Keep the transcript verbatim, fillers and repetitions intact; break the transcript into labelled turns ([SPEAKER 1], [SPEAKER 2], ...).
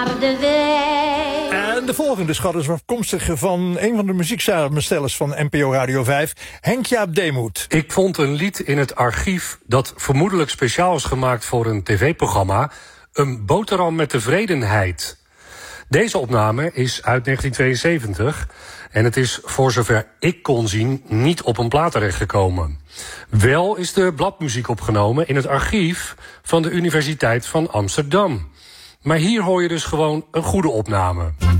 [SPEAKER 1] En de volgende schat is afkomstig van een van de muzieksamenstellers van N P O Radio vijf, Henk-Jaap Deemoet.
[SPEAKER 2] Ik vond een lied in het archief dat vermoedelijk speciaal is gemaakt voor een tv-programma, Een boterham met tevredenheid. Deze opname is uit negentien tweeënzeventig en het is, voor zover ik kon zien, niet op een plaat terechtgekomen. Wel is de bladmuziek opgenomen in het archief van de Universiteit van Amsterdam. Maar hier hoor je dus gewoon een goede opname.